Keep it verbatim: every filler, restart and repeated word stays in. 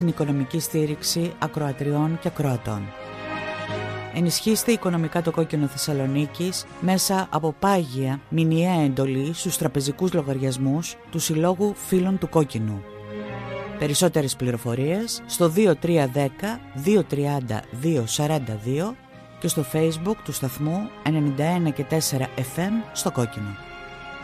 την οικονομική στήριξη ακροατριών και ακροατών. Ενισχύστε οικονομικά το Κόκκινο Θεσσαλονίκης μέσα από πάγια μηνιαία εντολή στους τραπεζικούς λογαριασμούς του Συλλόγου Φίλων του Κόκκινου. Περισσότερες πληροφορίες στο δύο τρία ένα μηδέν δύο τρία μηδέν δύο τέσσερα δύο και στο Facebook του σταθμού ενενήντα ένα και τέσσερα εφ εμ στο Κόκκινο.